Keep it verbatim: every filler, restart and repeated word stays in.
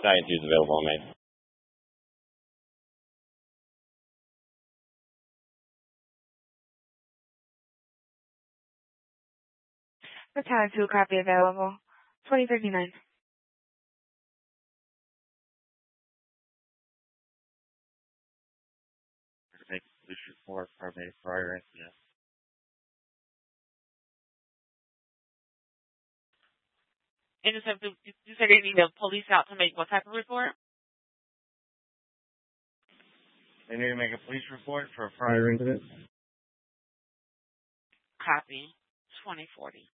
Science is available on May. The Talent two copy available. twenty thirty-nine. Make a police report for a prior incident. And just have to, you said they need the police out to make what type of report? They need to make a police report for a prior incident. Copy. twenty forty.